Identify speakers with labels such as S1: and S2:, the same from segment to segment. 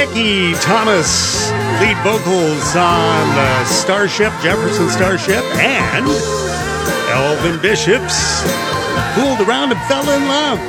S1: Becky Thomas, lead vocals on the Starship, Jefferson Starship, and Elvin Bishops, fooled around and fell in love.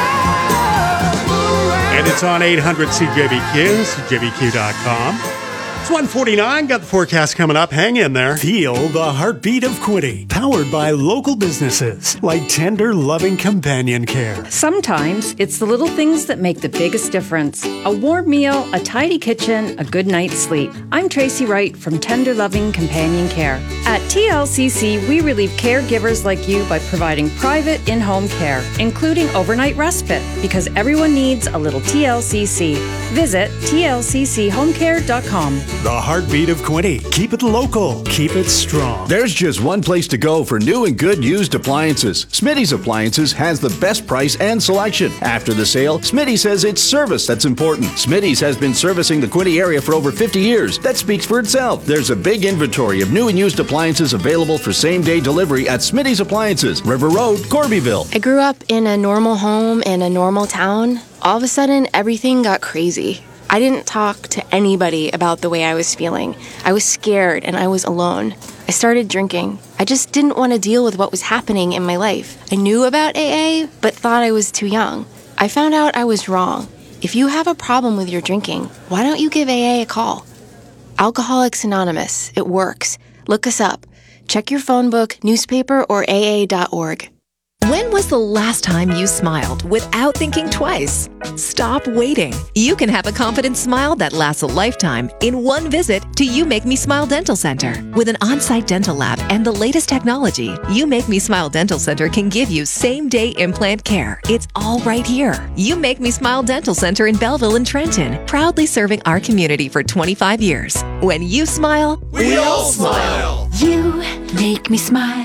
S1: And it's on 800 CJBQ, CJBQ.com. It's 1:49. Got the forecast coming up. Hang in there.
S2: Feel the heartbeat of Quinte. Powered by local businesses like Tender Loving Companion Care.
S3: Sometimes it's the little things that make the biggest difference. A warm meal, a tidy kitchen, a good night's sleep. I'm Tracy Wright from Tender Loving Companion Care. At TLCC, we relieve caregivers like you by providing private in-home care, including overnight respite, because everyone needs a little TLCC. Visit tlcchomecare.com.
S2: The heartbeat of Quinte. Keep it local. Keep it strong.
S4: There's just one place to go for new and good used appliances. Smitty's Appliances has the best price and selection. After the sale, Smitty says it's service that's important. Smitty's has been servicing the Quinte area for over 50 years. That speaks for itself. There's a big inventory of new and used appliances available for same-day delivery at Smitty's Appliances, River Road, Corbyville.
S5: I grew up in a normal home in a normal town. All of a sudden, everything got crazy. I didn't talk to anybody about the way I was feeling. I was scared and I was alone. I started drinking. I just didn't want to deal with what was happening in my life. I knew about AA, but thought I was too young. I found out I was wrong. If you have a problem with your drinking, why don't you give AA a call? Alcoholics Anonymous. It works. Look us up. Check your phone book, newspaper, or AA.org.
S6: When was the last time you smiled without thinking twice? Stop waiting. You can have a confident smile that lasts a lifetime in one visit to You Make Me Smile Dental Center. With an on-site dental lab and the latest technology, You Make Me Smile Dental Center can give you same-day implant care. It's all right here. You Make Me Smile Dental Center in Belleville and Trenton, proudly serving our community for 25 years. When you smile,
S7: we all smile.
S8: You Make Me Smile.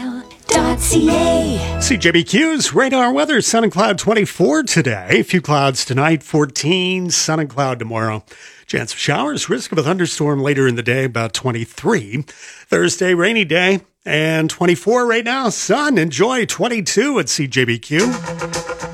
S1: CJBQ's radar weather, sun and cloud 24 today. A few clouds tonight, 14, sun and cloud tomorrow. Chance of showers, risk of a thunderstorm later in the day, about 23. Thursday, rainy day, and 24 right now. Sun, enjoy 22 at CJBQ.